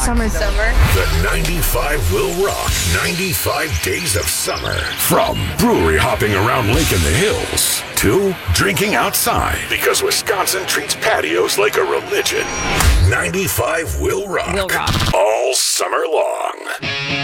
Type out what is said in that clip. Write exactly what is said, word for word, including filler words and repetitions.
Summer. Summer. The ninety-five will rock ninety-five days of summer. From brewery hopping around Lake in the Hills to drinking outside because Wisconsin treats patios like a religion. ninety-five will rock. Will rock. All summer long.